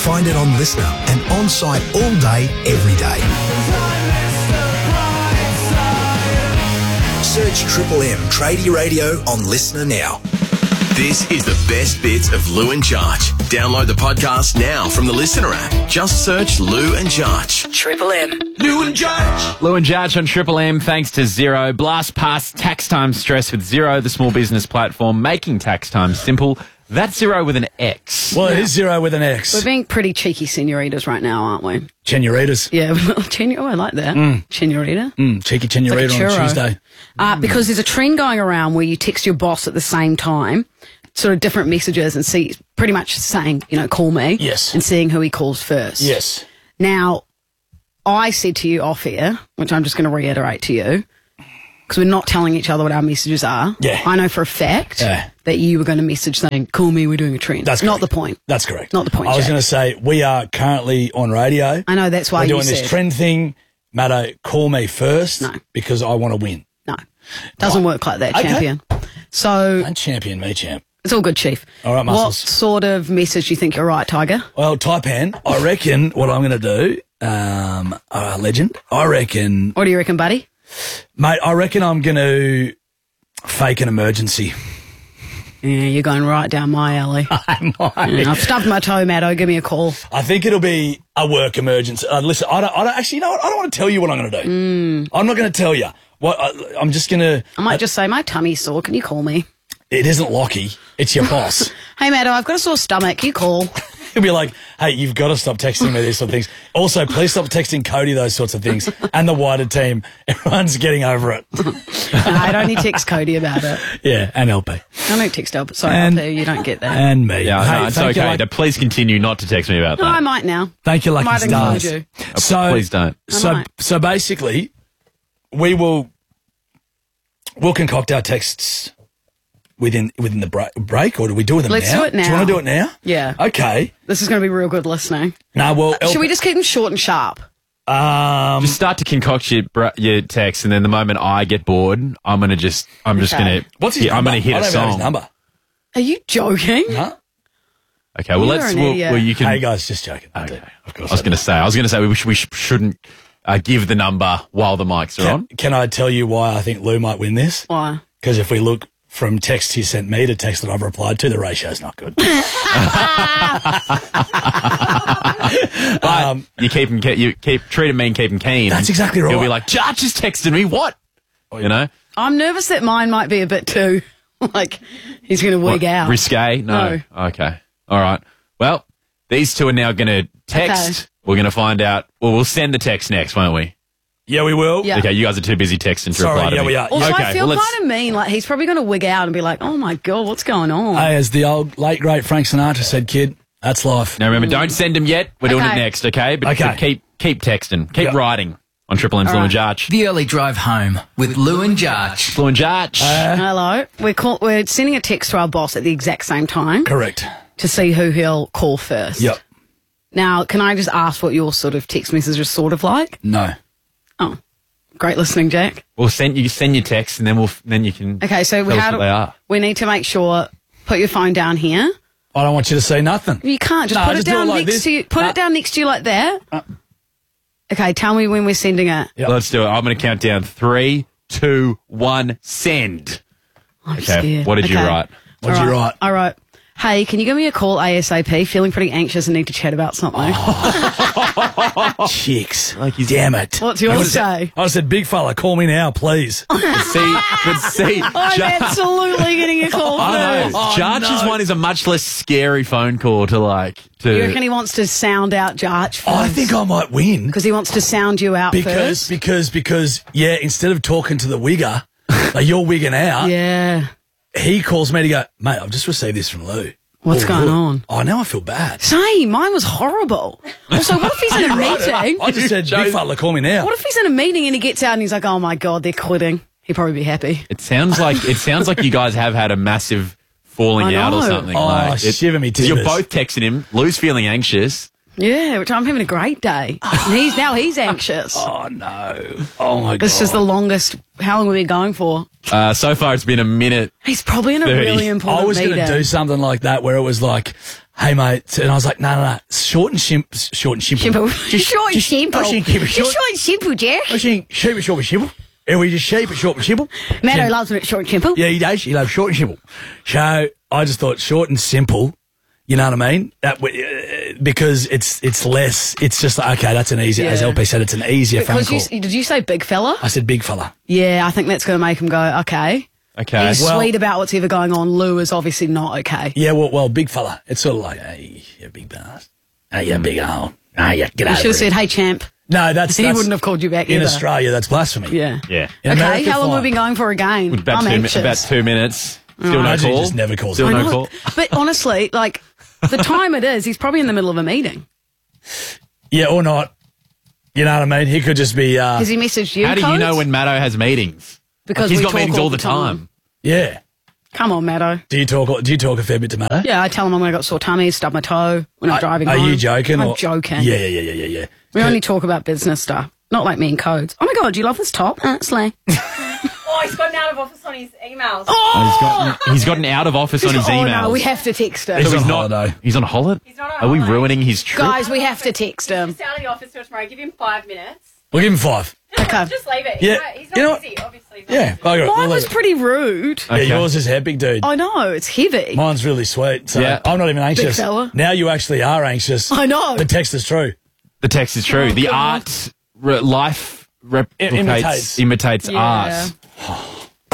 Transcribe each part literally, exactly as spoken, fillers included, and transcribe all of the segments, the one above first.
Find it on Listener and on-site all day, every day. Search Triple M Tradie Radio on Listener now. This is the best bits of Lou and Jarch. Download the podcast now from the Listener app. Just search Lou and Jarch. Triple M. Lou and Jarch. Lou and Jarch on Triple M, thanks to Xero. Blast past tax time stress with Xero, the small business platform making tax time simple. That's Xero with an X. Well, it is Xero with an X. We're being pretty cheeky senoritas right now, aren't we? Senoritas. Yeah, Sen- oh, I like that. Mm. Senorita. Mm, cheeky senorita It's like a on churro. Tuesday. Uh, because there's a trend going around where you text your boss at the same time, sort of different messages, and see pretty much saying, you know, call me. Yes. And seeing who he calls first. Yes. Now, I said to you off air, which I'm just going to reiterate to you, because we're not telling each other what our messages are. Yeah. I know for a fact Yeah. that you were going to message saying, call me, we're doing a trend. That's not correct. the point. That's correct. Not the point, I was Jack. going to say, we are currently on radio. I know, that's why We're you doing this said. trend thing. Matto, call me first. No. Because I want to win. No. Doesn't work like that, Okay. champion. So, Don't champion me, champ. it's all good, Chief. All right, What muscles. sort of message do you think you're right, Tiger? Well, Taipan, I reckon what I'm going to do, um, uh, legend, I reckon, What do you reckon, buddy? mate, I reckon I'm going to fake an emergency. Yeah, you're going right down my alley. I might. Yeah, I've stubbed my toe, Matto. Give me a call. I think it'll be a work emergency. Uh, listen, I don't, I don't actually, you know what? I don't want to tell you what I'm going to do. Mm. I'm not going to tell you. What I, I'm just going to. I might just say, my tummy's sore. Can you call me? It isn't Lockie. It's your boss. Hey, Matto, I've got a sore stomach. You call. He'll be like, hey, you've got to stop texting me these sort of things. Also, please stop texting Cody those sorts of things. And the wider team. Everyone's getting over it. No, I'd only text Cody about it. Yeah, and L P. I don't text Albert. Sorry, And- L P, you don't get that. And me. Yeah, Hey, no, it's thank you, okay. Lucky- Now, please continue not to text me about no, that. I might now. Thank you, Lucky Might include Stars. you. So, Please don't. So, might. so basically, we will we'll concoct our texts within within the break, break or do we do them Let's now? do it Do you now. want to do it now? Yeah. Okay. This is going to be real good listening. No, well, L- Should we just keep them short and sharp? um, Just start to concoct your, br- your text, and then the moment I get bored, I'm gonna just, I'm just Okay. gonna, what's his yeah, I'm number? gonna hit I a don't even know song. his number. Are you joking? Huh? Okay, well You're let's, an well, idiot. well you can. Hey guys, just joking. I do. Okay. Of course. I was I gonna do. say, I was gonna say we, sh- we sh- shouldn't uh, give the number while the mics are on. Can, can I tell you why I think Lou might win this? Why? Because if we look from text he sent me to text that I've replied to, the ratio's not good. um, You keep him, ke- you keep treat him mean, keep him keen. That's exactly He'll right. be like, Jarch just texted me. What? You know, I'm nervous that mine might be a bit too, like, he's going to wig What, out. risque? No. No. Okay. All right. Well, these two are now going to text. Okay. We're going to find out. Well, we'll send the text next, won't we? yeah, we will. Yeah. Okay. You guys are too busy texting to Sorry, reply to yeah, me. we are. Also, Okay. I feel well, let's- kind of mean. Like, he's probably going to wig out and be like, oh, my God, what's going on? Hey, as the old late great Frank Sinatra said, kid, that's life. Now remember, don't send them yet. We're doing it Okay. next, okay? But, Okay. but keep keep texting, keep Yeah. writing on Triple M's Lou and Jarch. The early drive home with Lou and Jarch. Lou and Jarch. Hello. We're, call- we're sending a text to our boss at the exact same time Correct. to see who he'll call first. Yep. Now, can I just ask what your sort of text message is sort of like? No. Oh, great listening, Jack. We'll send you send your text, and then we'll then you can. Okay, so tell us how what do they are. we need to make sure? Put your phone down here. I don't want you to say nothing. You can't just No, put just it do it down like next this. to you. Put No. it down next to you like that. Uh. Okay, tell me when we're sending it. Yep. Let's do it. I'm going to count down three, two, one, send. I'm Okay. scared. What did you Okay. write? What did All you right. write? All right. Hey, can you give me a call ASAP? Feeling pretty anxious and need to chat about something. Chicks. Like he's- Damn it. What's yours I would've say? said- I said, big fella, call me now, please. see, but see, I'm Jar- absolutely getting a call I know. first. Oh, Jarch's no. one is a much less scary phone call to like to. You reckon he wants to sound out Jarch first? I think I might win. Because he wants to sound you out Because, first? because, because, yeah, instead of talking to the wigger, like you're wigging out, Yeah. he calls me to go, mate, I've just received this from Lou. What's Oh, going look. on? Oh, now I feel bad. Same. Mine was horrible. Also, what if he's in a meeting? I just said, big fella, call me now. What if he's in a meeting and he gets out and he's like, oh my God, they're quitting. He'd probably be happy. It sounds like it sounds like you guys have had a massive falling I out or know. something. Oh, like, it- shiver me 'cause You're timbers. both texting him. Lou's feeling anxious. Yeah, which I'm having a great day. And he's now he's anxious. Oh, no. Oh, my God. This is the longest. How long have we been going for? Uh, so far, it's been a minute. He's probably in a thirty. really important I was going meeting. to do something like that where it was like, hey, mate. And I was like, no, no, no. Short and simple. Short and simple. Simple. Short and simple. I should keep it Just short. short and simple, Jack. I think shape it short and simple. And we just shape it short and simple. Matto Yeah. loves when it's short and simple. Yeah, he does. He loves short and simple. So I just thought short and simple. You know what I mean? That w- uh, because it's it's less. It's just like, okay, that's an easier. As Yeah. L P said, it's an easier phone Because call. you, did you say big fella? I said big fella. Yeah, I think that's going to make him go, okay. Okay. He's Well- sweet about what's ever going on. Lou is obviously not okay. Yeah, well, well, big fella. It's sort of like, hey, you big bastard. Hey, you big hole. Hey, you get You out should of have here. said, hey, champ. No, that's He that's- wouldn't have called you back in either. Australia. That's blasphemy. Yeah. Yeah. In Okay, America, how long fine. have we been going for again? About I'm two, mi- anxious. about two minutes. Still no Imagine he call. just never calls Still me. I no know. call. But honestly, like, the time it is, he's probably in the middle of a meeting. Yeah, or not. You know what I mean? He could just be. Uh, Has he messaged you, How do you Codes? know when Matto has meetings? Because Like, he's we got talk meetings all all the the time. time. yeah. Come on, Matto. Do you talk? Do you talk a fair bit to Matto? Yeah, I tell him I'm going to got sore tummy, stub my toe when I'm Are- driving Are home. you joking? I'm or- joking. Yeah, yeah, yeah, yeah, yeah, yeah. We only talk about business stuff. Not like me and Codes. Oh my God, do you love this top? Uh, slay. Oh, he's gotten out of office on his emails. Oh, he's got he's gotten out of office on his oh emails. no, we have to text him. He's So on he's not. holiday. He's on holiday. He's not on Are we holiday. ruining his trip? Guys, we have to text him. He's out of the office till tomorrow. Give him five minutes. We'll give him five. Okay. Just leave it. Yeah. He's not, he's not You know what? busy, obviously. He's not Yeah, busy. bugger it. Mine We'll was leave it. pretty rude. Yeah, Okay. yours is heavy, dude. I know, it's heavy. Mine's really sweet. So Yeah. I'm not even anxious. fella. Now you actually are anxious. I know. The text is true. The text is true. Oh, the God. art, re- life replicates, imitates. imitates, Yeah. art.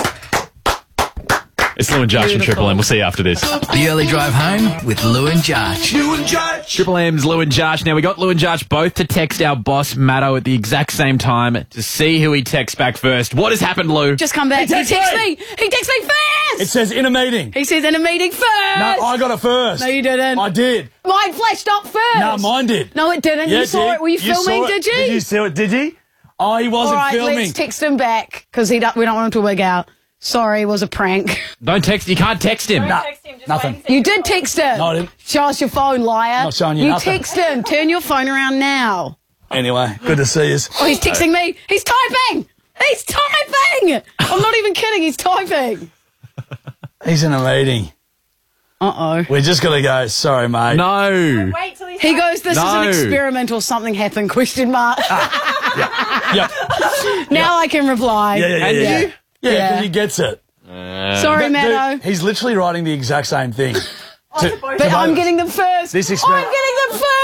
It's Lou and Josh and Beautiful. Triple M. We'll see you after this. The early drive home with Lou and Josh. Triple M's Lou and Josh. Now, we got Lou and Josh both to text our boss, Matto, at the exact same time to see who he texts back first. What has happened, Lou? Just come back. He He texted texts me. me. He texts me first. It says in a meeting. he says in a meeting first. No, I got it first. No, you didn't. I did. Mine flashed up first. No, mine did. No, it didn't. Yeah, you it saw did. it. Were you, filming? saw it. Did you? Did you see it? Did he? Oh, he All wasn't right, filming. let's text him back because he don't, we don't want him to wig out. Sorry, it was a prank. Don't text. You can't text him. Don't Nah, text him. Just nothing. wait and see You if did he calls. text him. No, I didn't. Show us your phone, liar. Not showing you You nothing. text him. Turn your phone around now. Anyway, good to see you. Oh, he's texting me. He's typing. He's typing. I'm not even kidding. He's typing. He's in a meeting. Uh-oh. We're just going to go, sorry, mate. No. Wait till he's He home. goes, this No. is an experiment or something happened, question mark. Yep. Now I can reply. Yeah, yeah, yeah. And yeah, you? Yeah, Yeah. 'cause he gets it. Sorry, Dude, Matto. he's literally writing the exact same thing. To- But to I'm both. getting them first. This I'm experiment- getting them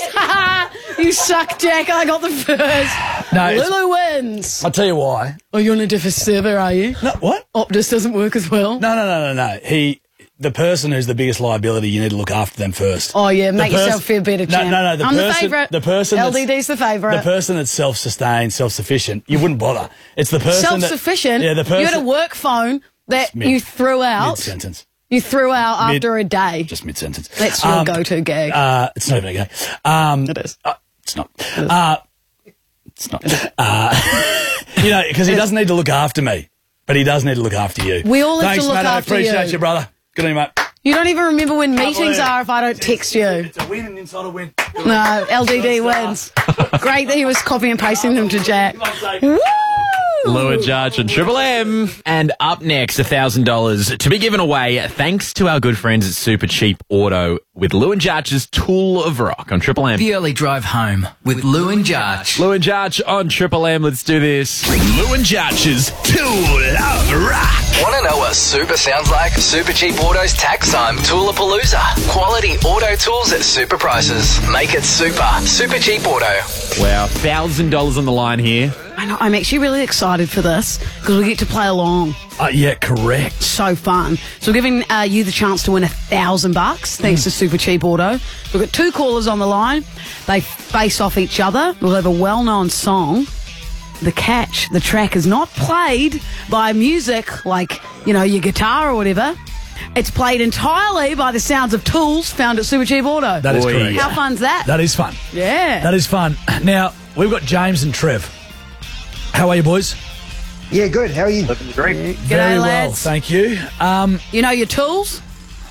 first. You suck, Jack. I got them first. No, it's- Lulu wins. I'll tell you why. Oh, you're on a different server, are you? No, what? Optus doesn't work as well. No, no, no, no, no. He, the person who's the biggest liability, you need to look after them first. Oh, yeah. The Make pers- yourself feel better, No, champ. no, no. The I'm person, the favourite. The person L that's- D D's the favourite. The person that's self-sustained, self-sufficient, you wouldn't bother. It's the person that- Self-sufficient. Yeah, the person. You had a work phone that Mid- you threw out. Mid-sentence. You threw out Mid- after a day. Just mid-sentence. That's your Um, go-to gag. Uh, it's not even a gag. Um, It is. uh, it's not. Uh, it's not. Uh, you know, because he doesn't need to look after me, but he does need to look after you. We all have to Thanks, look mate. I after appreciate you. you, brother. Good on you, mate. You don't even remember when meetings believe it. are if I don't text you. It's a win and inside a win. No, L D D wins. Great that he was copy and pasting them to Jack. Woo! Lou and Josh and Triple M. And up next, one thousand dollars to be given away thanks to our good friends at Super Cheap Auto with Lou and Josh's Tool of Rock on Triple M. The early drive home with Lou and Josh. Lou and Josh on Triple M. Let's do this. Lou and Josh's Tool of Rock. Want to know what super sounds like? Super Cheap Auto's tax time Toolapalooza. Quality auto tools at super prices. Make it super. Super Cheap Auto. Wow, one thousand dollars on the line here. I know, I'm actually really excited for this because we get to play along. Uh, yeah, correct. So fun. So we're giving uh, you the chance to win a thousand bucks thanks to Super Cheap Auto. We've got two callers on the line. They face off each other. We'll have a well-known song. The catch, the track is not played by music like, you know, your guitar or whatever. It's played entirely by the sounds of tools found at Super Cheap Auto. That is Boy. correct. How fun's that? That is fun. yeah. That is fun. Now, we've got James and Trev. How are you, boys? Yeah, good. How are you? G'day, Very well, lads. thank you. Um, You know your tools?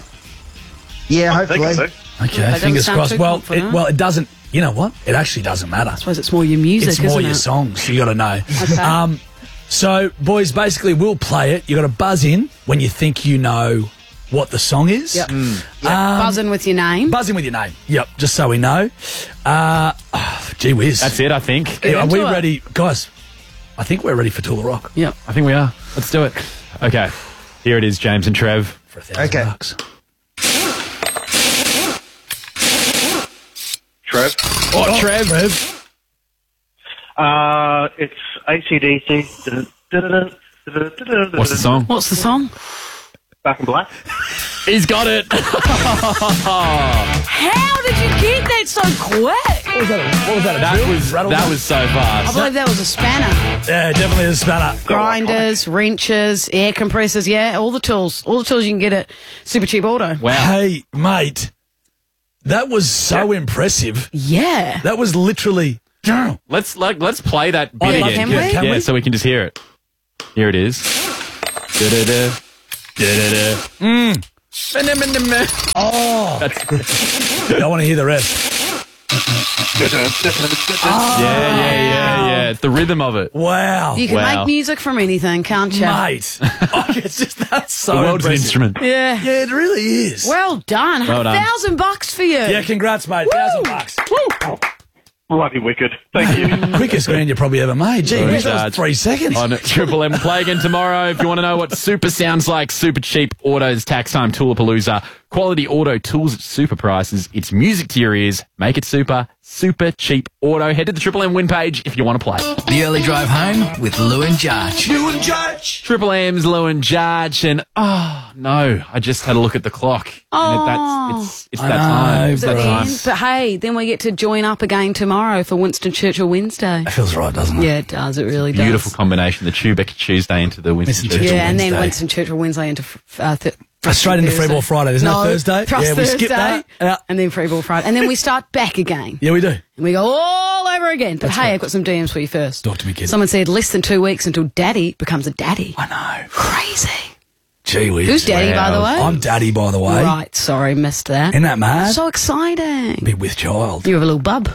Yeah, hopefully. okay, doesn't fingers sound crossed. too Well, it, confident. well, it doesn't. You know what? It actually doesn't matter. I suppose it's more your music, It's more isn't your it? songs. You got to know. Okay. Um, so, boys, basically, we'll play it. You got to buzz in when you think you know what the song is. Yep. Um, Buzzing with your name. Buzzing with your name. Yep, just so we know. Uh, oh, gee whiz. That's it, I think. Yeah, are we into it. ready? Guys, I think we're ready for Tool of Rock. Yep. I think we are. Let's do it. Okay. Here it is, James and Trev. For a thousand Okay. bucks. Trev. Oh, Trev. Trev. Uh, it's A C D C. What's the song? What's the song? Back in Black. He's got it. How did you get that so quick? What was that? What was that? A That drill? was Rattle that gun? was so I fast. believe that was a spanner. Yeah, definitely a spanner. Grinders, wrenches, air compressors, yeah, all the tools. All the tools you can get at Super Cheap Auto. Wow. Hey, mate, that was so impressive. Yeah. That was literally. Let's like let's play that bit Oh, again. can we? Yeah, Can yeah, we? so we can just hear it. Here it is. Da-da-da. Da-da-da. Mm. Meh-meh-meh-meh. Oh, That's- I want to hear the rest. Yeah, yeah, yeah, yeah. It's the rhythm of it. Wow, You can Wow. make music from anything, can't you? mate. Oh, it's just that's so The world's an impressive. instrument. Yeah. Yeah, it really is. Well done. Well a done. thousand bucks for you. yeah, congrats, mate. Thousand bucks. Bloody wicked. Thank you. Quickest grand you probably ever made. Gee, Sorry, whiz, that was Dad. three seconds. On Triple M. Play again tomorrow. If you want to know what super sounds like, Super Cheap Autos, Tax Time, Toolapalooza, quality auto tools at super prices. It's music to your ears. Make it super, super cheap auto. Head to the Triple M win page if you want to play. The early drive home with Lou and Judge. Lou and Judge. Triple M's Lou and Judge, and oh no, I just had a look at the clock. Oh. And it, that's it's it's I that know, time. It's At that the time. end. But hey, then we get to join up again tomorrow for Winston Churchill Wednesday. That feels right, doesn't it? Yeah, it does. It really does. Beautiful combination. The Tubeca Tuesday into the Winston Winston Churchill. Churchill Yeah, and then Wednesday. Winston Churchill Wednesday into f- uh, th- Straight into Freeball Friday. Isn't no, that Thursday? Trust Yeah, we Thursday, skip that. Yeah. and then Freeball Friday, and then we start back again, Yeah, we do. and we go all over again. But hey, I've got some D Ms for you first. Talk to me, kid. Someone said less than two weeks until Daddy becomes a daddy. I know. Crazy. Gee whiz. Who's Daddy, by the way? I'm Daddy, by the way. Right, sorry, missed that. Isn't that mad? So exciting. Be with child. You have a little bub.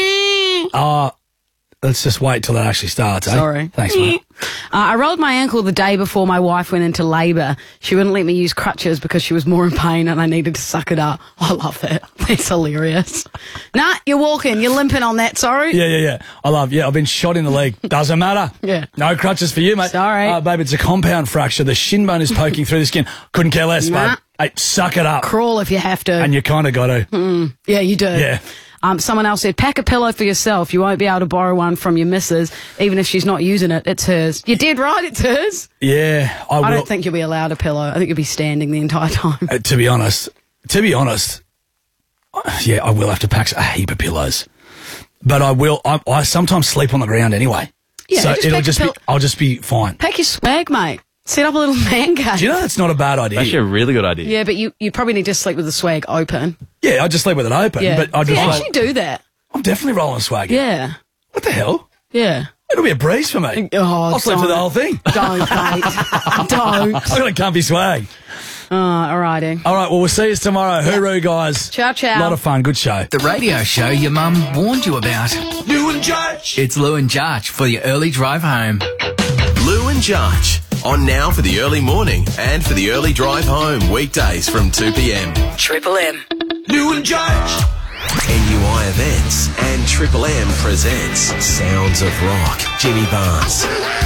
Uh, let's just wait till that actually starts, eh? Sorry. Thanks, mate. Uh, I rolled my ankle the day before my wife went into labour. She wouldn't let me use crutches because she was more in pain and I needed to suck it up. I love that. That's hilarious. Nah, you're walking. You're limping on that, sorry. Yeah, yeah, yeah. I love, yeah, I've been shot in the leg. Doesn't matter. Yeah. No crutches for you, mate. Sorry. Uh, babe, it's a compound fracture. The shin bone is poking through the skin. Couldn't care less, Nah. babe. Hey, suck it up. Crawl if you have to. And you kind of got to. Yeah, you do. Yeah. Um, someone else said, pack a pillow for yourself. You won't be able to borrow one from your missus. Even if she's not using it, it's hers. You're dead right, it's hers. Yeah, I will. I don't think you'll be allowed a pillow. I think you'll be standing the entire time. Uh, to be honest, to be honest, uh, yeah, I will have to pack a heap of pillows. But I will, I, I sometimes sleep on the ground anyway. Yeah, so just it'll pack a just be, pill- I'll just be fine. Pack your swag, mate. Set up a little man cave. Do you know that's not a bad idea? Actually, a really good idea. Yeah, but you, you probably need to sleep with the swag open. Yeah, I just sleep with it open. Yeah. But I just yeah, roll, actually do that. I'm definitely rolling a swag. Yeah. What the hell? Yeah. It'll be a breeze for me. Oh, I'll sleep through the whole don't. thing. Don't, mate. Don't. I've got a comfy swag. Oh, alrighty. All right, well, we'll see you tomorrow. Hooroo, guys. Ciao, ciao. A lot of fun. Good show. The radio show your mum warned you about. Lou and Judge. It's Lou and Judge for your early drive home. Lou and Judge. On now for the early morning and for the early drive home. Weekdays from two p.m. Triple M. Lou and Judge. N U I Events and Triple M presents Sounds of Rock. Jimmy Barnes.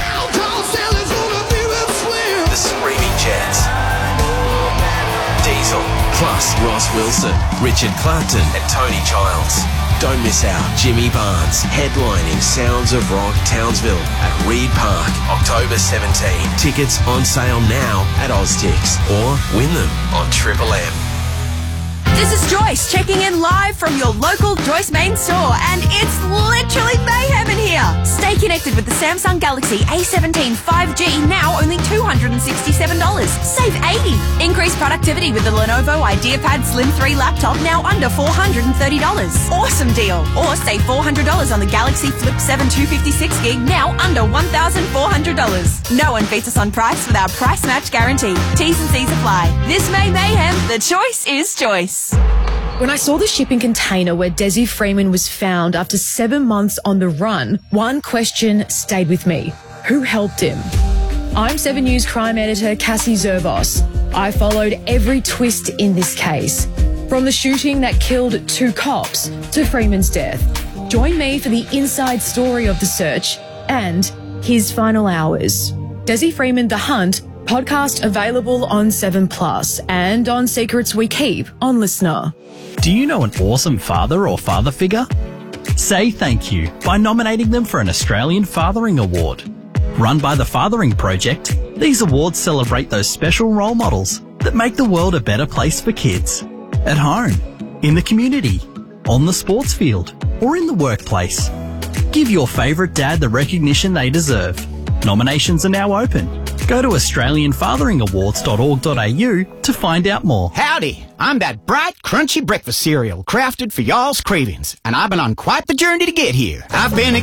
The Screaming Jets. Diesel. Plus Ross Wilson, Richard Clapton and Tony Childs. Don't miss out. Jimmy Barnes headlining Sounds of Rock Townsville at Reed Park, October seventeenth. Tickets on sale now at Oztix or win them on Triple M. This is Joyce checking in live from your local Joyce main store, and it's literally mayhem in here. Stay connected with the Samsung Galaxy A seventeen five G, now only two hundred sixty-seven dollars. Save eighty dollars. Increase productivity with the Lenovo IdeaPad Slim three laptop, now under four hundred thirty dollars. Awesome deal. Or save four hundred dollars on the Galaxy Flip seven two fifty-six gig, now under one thousand four hundred dollars. No one beats us on price with our price match guarantee. T's and C's apply. This May mayhem, the choice is choice. When I saw the shipping container where Desi Freeman was found after seven months on the run, one question stayed with me. Who helped him? I'm seven News crime editor Cassie Zerbos. I followed every twist in this case, from the shooting that killed two cops to Freeman's death. Join me for the inside story of the search and his final hours. Desi Freeman, The Hunt, podcast available on seven plus and on Secrets We Keep on Listener. Do you know an awesome father or father figure? Say thank you by nominating them for an Australian Fathering Award. Run by the Fathering Project, these awards celebrate those special role models that make the world a better place for kids. At home, in the community, on the sports field, or in the workplace. Give your favourite dad the recognition they deserve. Nominations are now open. Go to australian fathering awards dot org dot a u to find out more. Howdy, I'm that bright, crunchy breakfast cereal crafted for y'all's cravings, and I've been on quite the journey to get here. I've been